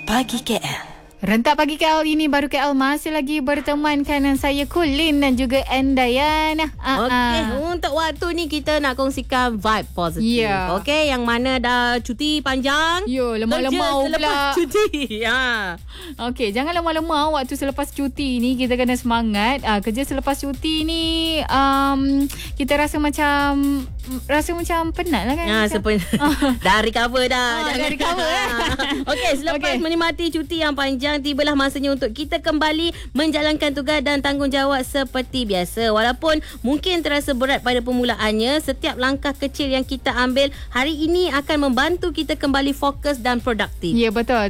Pagi KL. Rentak Pagi KL ini baru KL masih lagi bertemankan dengan saya Kulin dan juga Endayan. Okey, untuk waktu ni kita nak kongsikan vibe positif. Ya. Okey, yang mana dah cuti panjang. Yo, lemah-lemah kerja pula. selepas cuti. Okey, jangan lemah-lemah waktu selepas cuti ni. Kita kena semangat. Kerja selepas cuti ni kita rasa macam penat lah kan. Dah recover dah. Dah recover. Okey, selepas menikmati cuti yang panjang, tibalah masanya untuk kita kembali menjalankan tugas dan tanggungjawab seperti biasa. Walaupun mungkin terasa berat pada permulaannya, setiap langkah kecil yang kita ambil hari ini akan membantu kita kembali fokus dan produktif. Ya, betul.